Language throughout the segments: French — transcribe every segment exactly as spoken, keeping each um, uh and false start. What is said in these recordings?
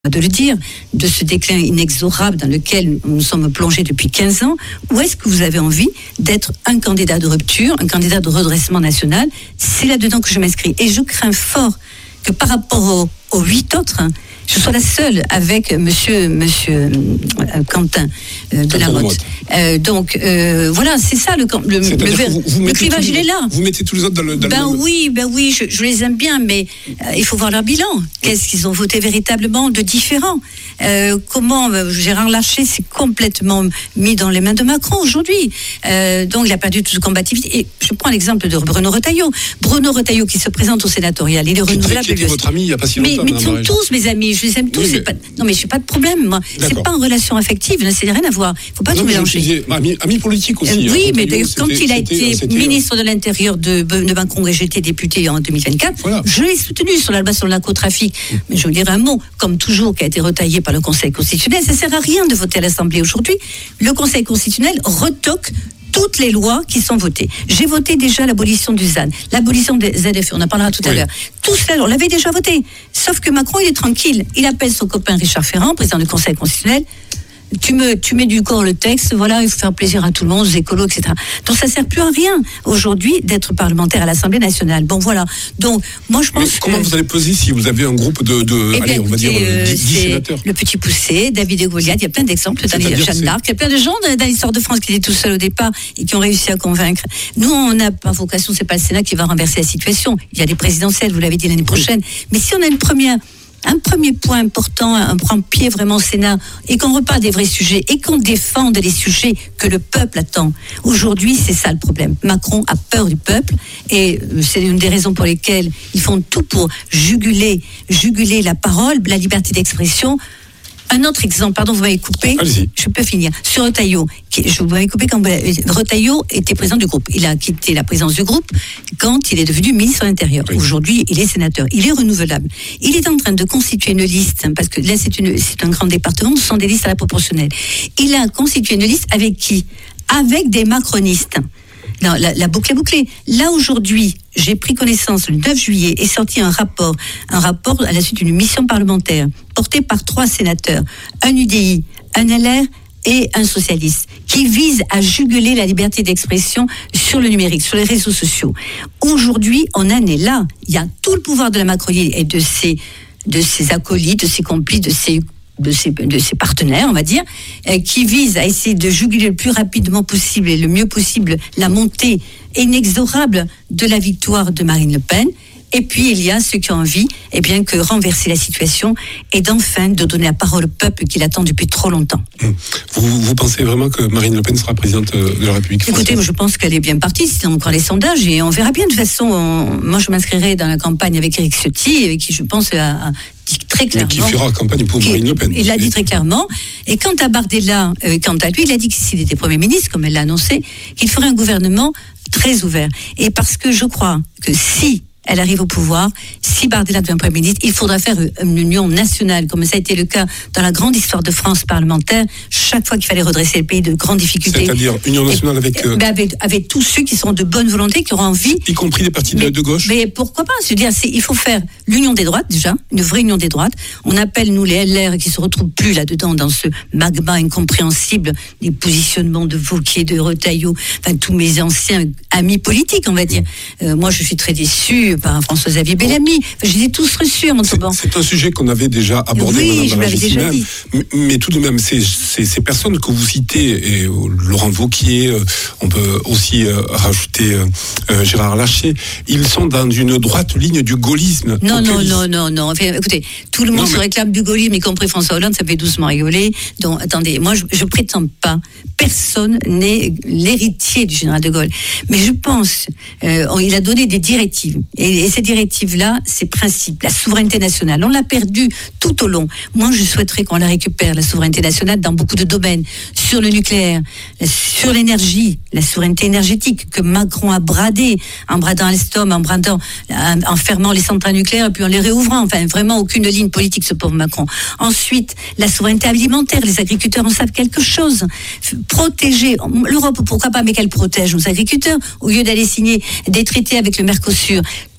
de le dire, de ce déclin inexorable dans lequel nous sommes plongés depuis quinze ans, ou est-ce que vous avez envie d'être un candidat de rupture, un candidat de redressement national? C'est là-dedans que je m'inscris. Et je crains fort que par rapport aux, aux huit autres, hein, je sois la seule avec monsieur, monsieur euh, Quentin euh, de la Motte. Euh, donc euh, voilà, c'est ça le, le, le, vous, vous le clivage, il est là. Vous mettez tous les autres dans le. Dans ben le... oui, ben oui, je, je les aime bien, mais euh, il faut voir leur bilan. Qu'est-ce qu'ils ont voté véritablement de différent? euh, Comment euh, Gérard Larcher s'est complètement mis dans les mains de Macron aujourd'hui. Euh, donc il a perdu toute combativité. Et je prends l'exemple de Bruno Retailleau. Bruno Retailleau qui se présente au sénatorial, il est renouvelable. Qui était votre ami il n'y a pas si longtemps. Mais, mais ils sont tous mes amis. Je les aime tous. Oui, mais... pas... Non, mais je n'ai pas de problème, moi. D'accord. C'est pas en relation affective, là, c'est rien à voir. Il ne faut pas non, tout mélanger. Disais, ami, ami politique aussi. Euh, oui, hein, mais d'ailleurs, quand il a été c'était, ministre de l'Intérieur de, de Macron et j'étais député en deux mille vingt-quatre, voilà. Je l'ai soutenu sur la loi sur le narcotrafic. Mmh. Mais je veux dire un mot, comme toujours, qui a été retaillé par le Conseil constitutionnel. Ça ne sert à rien de voter à l'Assemblée aujourd'hui. Le Conseil constitutionnel retoque toutes les lois qui sont votées. J'ai voté déjà l'abolition du Z A N, l'abolition des Z F E, on en parlera tout oui. à l'heure. Tout cela, on l'avait déjà voté. Sauf que Macron, il est tranquille. Il appelle son copain Richard Ferrand, président du Conseil constitutionnel. Tu, me, tu mets du corps le texte, voilà, il faut faire plaisir à tout le monde, aux écolos, et cetera. Donc ça ne sert plus à rien aujourd'hui d'être parlementaire à l'Assemblée nationale. Bon voilà. Donc moi je pense. Mais comment que... vous allez peser si vous avez un groupe de, de eh allez, bien, on va dire euh, dix sénateurs? Le Petit Poucet, David et Goliath, il y a plein d'exemples dans les Jeanne d'Arc, il y a plein de gens dans, dans l'histoire de France qui étaient tout seuls au départ et qui ont réussi à convaincre. Nous, on n'a pas vocation, c'est pas le Sénat qui va renverser la situation. Il y a des présidentielles, vous l'avez dit l'année prochaine. Oui. Mais si on a une première. Un premier point important, un premier pied vraiment au Sénat, et qu'on reparle des vrais sujets, et qu'on défende les sujets que le peuple attend. Aujourd'hui, c'est ça le problème. Macron a peur du peuple, et c'est une des raisons pour lesquelles ils font tout pour juguler, juguler la parole, la liberté d'expression. Un autre exemple, pardon, vous m'avez coupé. Allez-y. Je peux finir. Sur Retailleau, qui, je vous m'avez coupé quand Retailleau était président du groupe. Il a quitté la présidence du groupe quand il est devenu ministre de l'Intérieur. Oui. Aujourd'hui, il est sénateur. Il est renouvelable. Il est en train de constituer une liste, parce que là, c'est, une, c'est un grand département, ce sont des listes à la proportionnelle. Il a constitué une liste avec qui? Avec des macronistes. Non, la, la boucle est bouclée. Là, aujourd'hui, j'ai pris connaissance, le neuf juillet, est sorti un rapport, un rapport à la suite d'une mission parlementaire, porté par trois sénateurs, un U D I, un L R et un socialiste, qui vise à juguler la liberté d'expression sur le numérique, sur les réseaux sociaux. Aujourd'hui, on en est là. Il y a tout le pouvoir de la Macronie et de ses, de ses acolytes, de ses complices, de ses De ses, de ses partenaires, on va dire, euh, qui visent à essayer de juguler le plus rapidement possible et le mieux possible la montée inexorable de la victoire de Marine Le Pen. Et puis, il y a ceux qui ont envie eh bien, que renverser la situation et d'enfin de donner la parole au peuple qui l'attend depuis trop longtemps. Vous, vous pensez vraiment que Marine Le Pen sera présidente de la République française? Écoutez, je pense qu'elle est bien partie, c'est encore les sondages, et on verra bien. De toute façon, on, moi je m'inscrirai dans la campagne avec Éric Ciotti, qui je pense a, a dit très clairement... Mais qui fera campagne pour Marine Le Pen. Il l'a dit très clairement. Et quant à Bardella, euh, quant à lui, il a dit que s'il était Premier ministre, comme elle l'a annoncé, qu'il ferait un gouvernement très ouvert. Et parce que je crois que si elle arrive au pouvoir, si Bardella devient Premier ministre, il faudra faire une union nationale, comme ça a été le cas dans la grande histoire de France parlementaire, chaque fois qu'il fallait redresser le pays de grandes difficultés. C'est-à-dire union nationale avec, euh... ben avec... avec tous ceux qui sont de bonne volonté, qui auront envie... Y compris les partis mais, de gauche. Mais pourquoi pas? C'est-à-dire, c'est, il faut faire l'union des droites, déjà, une vraie union des droites. On appelle, nous, les L R, qui se retrouvent plus là-dedans, dans ce magma incompréhensible, des positionnements de Wauquiez, de Retailleau, enfin, tous mes anciens amis politiques, on va dire. Euh, moi, je suis très déçue par François-Xavier Bellamy. Enfin, je les ai tous reçus à Montauban. C'est, c'est un sujet qu'on avait déjà abordé, oui, Madame je l'avais déjà dit. Mais, mais tout de même, ces, ces, ces personnes que vous citez, et, euh, Laurent Wauquiez, euh, on peut aussi euh, rajouter euh, Gérard Larcher, ils sont dans une droite ligne du gaullisme. Non, non, non, non, non. Enfin, écoutez, tout le monde non, se mais... réclame du gaullisme, y compris François Hollande, ça fait doucement rigoler. Donc, attendez, moi, je, je prétends pas, personne n'est l'héritier du général de Gaulle. Mais je pense, euh, il a donné des directives. Et, et ces directives-là, ces principes, la souveraineté nationale, on l'a perdue tout au long. Moi, je souhaiterais qu'on la récupère, la souveraineté nationale, dans beaucoup de domaines. Sur le nucléaire, sur l'énergie, la souveraineté énergétique que Macron a bradée, en bradant Alstom, en bradant, en, en fermant les centrales nucléaires et puis en les réouvrant. Enfin, vraiment aucune ligne politique, ce pauvre Macron. Ensuite, la souveraineté alimentaire. Les agriculteurs en savent quelque chose. Protéger. L'Europe, pourquoi pas, mais qu'elle protège nos agriculteurs au lieu d'aller signer des traités avec le Mercosur.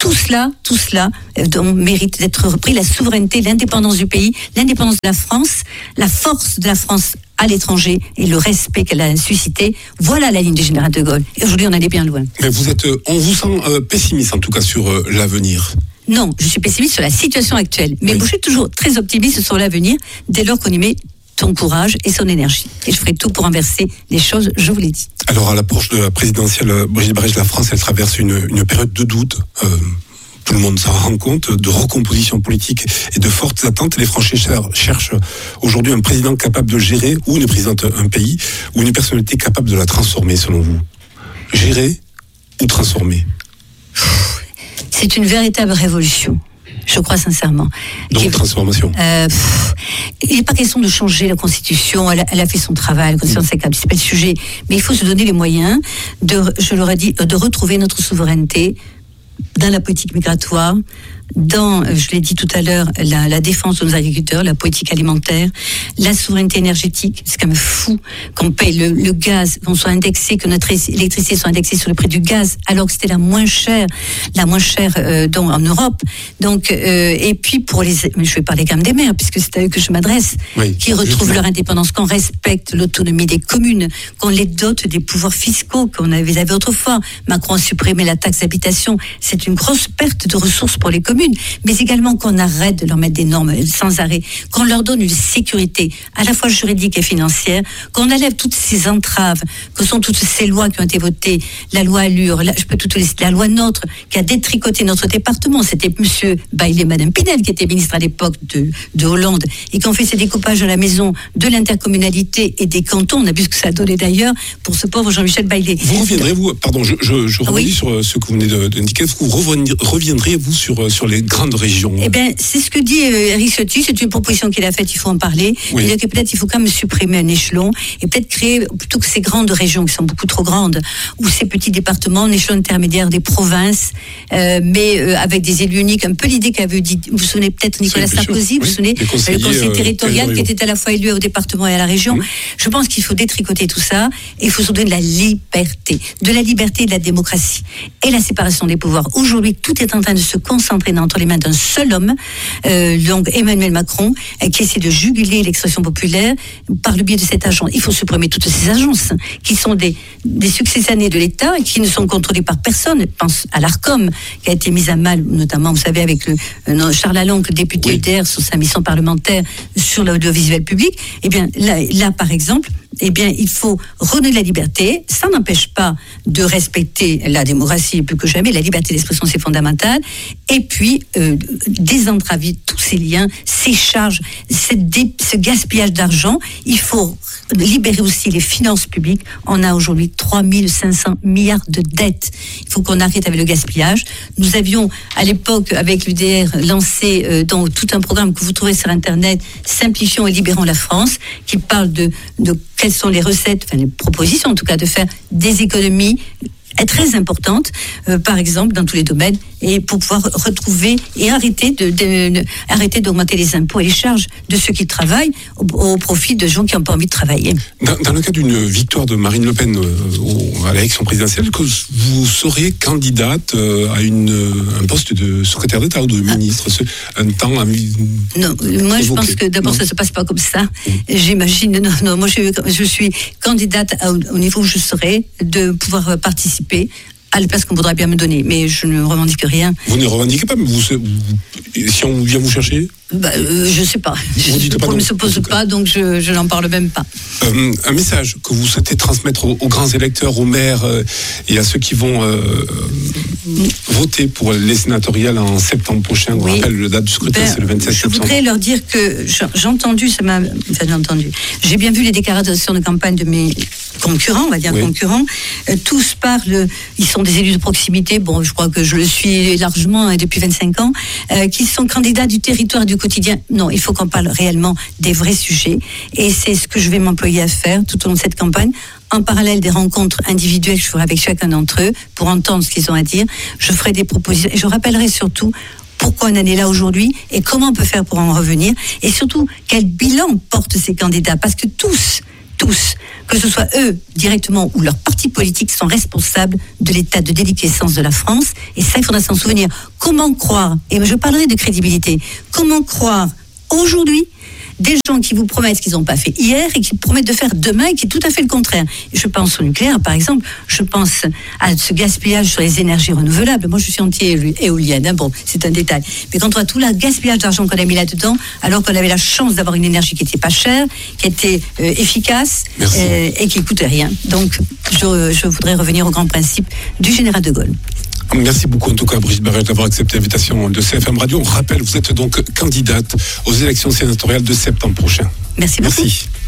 tout cela, tout cela euh, donc, mérite d'être repris. La souveraineté, l'indépendance du pays, l'indépendance de la France, la force de la France à l'étranger et le respect qu'elle a suscité. Voilà la ligne du général de Gaulle. Et aujourd'hui, on allait bien loin. Mais vous êtes, on vous sent euh, pessimiste en tout cas sur euh, l'avenir. Non, je suis pessimiste sur la situation actuelle. Mais oui. Je suis toujours très optimiste sur l'avenir dès lors qu'on y met son courage et son énergie. Et je ferai tout pour inverser les choses, je vous l'ai dit. Alors, à l'approche de la présidentielle, Brigitte Brèche, la France, elle traverse une, une période de doute. Euh, tout le monde s'en rend compte, de recomposition politique et de fortes attentes. Les Français cherchent aujourd'hui un président capable de gérer, ou une présidente, un pays, ou une personnalité capable de la transformer, selon vous. Gérer ou transformer? C'est une véritable révolution. Je crois sincèrement. Donc, qui, transformation. Euh, pff, il n'est pas question de changer la Constitution. Elle a, elle a fait son travail. La Constitution, c'est pas le sujet. Mais il faut se donner les moyens de, je l'aurais dit, de retrouver notre souveraineté dans la politique migratoire, dans, je l'ai dit tout à l'heure, la, la défense de nos agriculteurs, la politique alimentaire, la souveraineté énergétique. C'est quand même fou qu'on paye le, le gaz, qu'on soit indexé, que notre électricité soit indexée sur le prix du gaz, alors que c'était la moins chère, la moins chère euh, donc, en Europe. Donc, euh, et puis pour les, je vais parler quand même des maires, puisque c'est à eux que je m'adresse, oui, qui retrouvent justement leur indépendance, qu'on respecte l'autonomie des communes, qu'on les dote des pouvoirs fiscaux qu'on avait, avait autrefois. Macron a supprimé la taxe d'habitation. C'est une grosse perte de ressources pour les communes. Mais également qu'on arrête de leur mettre des normes sans arrêt, qu'on leur donne une sécurité à la fois juridique et financière, qu'on enlève toutes ces entraves, que sont toutes ces lois qui ont été votées, la loi Allure, la, je peux tout lister, la loi NOTRe, qui a détricoté notre département. C'était monsieur Bailey et madame Pinel qui étaient ministres à l'époque de, de Hollande et qui ont fait ces découpages à la maison de l'intercommunalité et des cantons. On a vu ce que ça a donné d'ailleurs pour ce pauvre Jean-Michel Bailey. Vous reviendrez-vous, pardon, je, je, je rebondis oui. sur ce que vous venez d'indiquer, vous reviendrez-vous sur, sur les grandes régions? Eh bien, c'est ce que dit euh, Éric Ciotti, c'est une proposition qu'il a faite, il faut en parler. Oui. Il dit que peut-être il faut quand même supprimer un échelon et peut-être créer, plutôt que ces grandes régions qui sont beaucoup trop grandes, ou ces petits départements, un échelon intermédiaire des provinces, euh, mais euh, avec des élus uniques, un peu l'idée qu'avait dit, vous vous souvenez peut-être Nicolas Sarkozy, vous vous souvenez, le conseil euh, territorial qui était à la fois élu au département et à la région. Oui. Je pense qu'il faut détricoter tout ça et il faut se donner de la liberté, de la liberté et de la démocratie et la séparation des pouvoirs. Aujourd'hui, tout est en train de se concentrer entre les mains d'un seul homme, euh, donc Emmanuel Macron, euh, qui essaie de juguler l'expression populaire par le biais de cet agent. Il faut supprimer toutes ces agences qui sont des, des successanés de l'État et qui ne sont contrôlées par personne. Je pense à l'Arcom, qui a été mise à mal, notamment, vous savez, avec le, euh, Charles Lalonde, député oui. U D R, sur sa mission parlementaire sur l'audiovisuel public. Eh bien, là, là par exemple, eh bien, il faut redonner la liberté. Ça n'empêche pas de respecter la démocratie plus que jamais. La liberté d'expression, c'est fondamental. Et puis, euh, désentraver tous ces liens, ces charges, cette dé- ce gaspillage d'argent. Il faut libérer aussi les finances publiques. On a aujourd'hui trois mille cinq cents milliards de dettes. Il faut qu'on arrête avec le gaspillage. Nous avions, à l'époque, avec l'U D R, lancé euh, dans tout un programme que vous trouvez sur Internet, Simplifions et libérons la France, qui parle de, de quelles sont les recettes, enfin les propositions en tout cas, de faire des économies très importantes, euh, par exemple, dans tous les domaines, et pour pouvoir retrouver et arrêter, de, de, de, arrêter d'augmenter les impôts et les charges de ceux qui travaillent au, au profit de gens qui n'ont pas envie de travailler. Dans, dans le cas d'une victoire de Marine Le Pen euh, au, à l'élection présidentielle, que vous serez candidate euh, à une, un poste de secrétaire d'État ou de ministre, ah. un temps à... Non, moi évoqué. Je pense que d'abord non. ça ne se passe pas comme ça. Mmh. J'imagine, non, non, moi je, je suis candidate à, au niveau où je serai, de pouvoir participer à la place qu'on voudrait bien me donner, mais je ne revendique rien. Vous ne revendiquez pas, mais vous, vous, si on vient vous chercher bah, euh, je ne sais pas. Vous dites pas on ne se pose pas, donc je, je n'en parle même pas. Euh, un message que vous souhaitez transmettre aux, aux grands électeurs, aux maires euh, et à ceux qui vont euh, mm. voter pour les sénatoriales en septembre prochain. Oui. On rappelle, la date du scrutin, ben, c'est le vingt-sept septembre. Je voudrais leur dire que j'ai entendu, ça m'a, enfin, j'ai entendu, j'ai bien vu les déclarations de campagne de mes concurrents, on va dire oui. concurrents. Euh, tous parlent, ils sont des élus de proximité, bon, je crois que je le suis largement hein, depuis vingt-cinq ans, euh, qui sont candidats du territoire, du quotidien. Non, il faut qu'on parle réellement des vrais sujets. Et c'est ce que je vais m'employer à faire tout au long de cette campagne. En parallèle des rencontres individuelles que je ferai avec chacun d'entre eux pour entendre ce qu'ils ont à dire. Je ferai des propositions. Et je rappellerai surtout pourquoi on en est là aujourd'hui et comment on peut faire pour en revenir. Et surtout, quel bilan portent ces candidats. Parce que tous, tous, que ce soit eux directement ou leurs partis politiques, sont responsables de l'état de déliquescence de la France. Et ça, il faudra s'en souvenir. Comment croire, et je parlerai de crédibilité, comment croire aujourd'hui des gens qui vous promettent ce qu'ils n'ont pas fait hier et qui promettent de faire demain et qui est tout à fait le contraire. Je pense au nucléaire, par exemple. Je pense à ce gaspillage sur les énergies renouvelables. Moi, je suis anti-éolienne. Hein, bon, c'est un détail. Mais quand on voit tout le gaspillage d'argent qu'on a mis là-dedans, alors qu'on avait la chance d'avoir une énergie qui n'était pas chère, qui était euh, efficace euh, et qui ne coûtait rien. Donc, je, je voudrais revenir au grand principe du général de Gaulle. Merci beaucoup en tout cas Brigitte Barrès d'avoir accepté l'invitation de C F M Radio. On rappelle, vous êtes donc candidate aux élections sénatoriales de septembre prochain. Merci beaucoup. Merci.